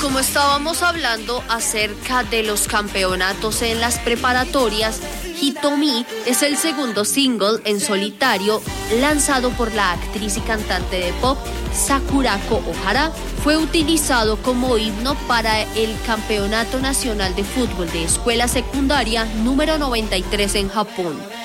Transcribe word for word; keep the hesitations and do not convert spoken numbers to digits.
como estábamos hablando acerca de los campeonatos en las preparatorias, Hitomi es el segundo single en solitario lanzado por la actriz y cantante de pop Sakurako Ohara. Fue utilizado como himno para el Campeonato Nacional de Fútbol de Escuela Secundaria número noventa y tres en Japón.